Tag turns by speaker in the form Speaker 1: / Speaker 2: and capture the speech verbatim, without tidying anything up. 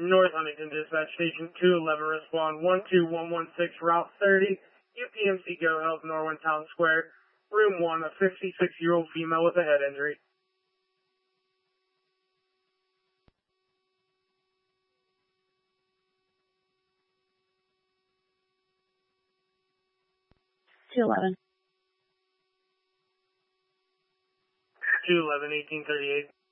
Speaker 1: North Huntington Dispatch Station two eleven, respond one two one one six, Route thirty, U P M C Go Health, Norwin Town Square, Room one, a fifty-six-year-old female with a head injury.
Speaker 2: two eleven.
Speaker 1: two eleven, eighteen thirty-eight.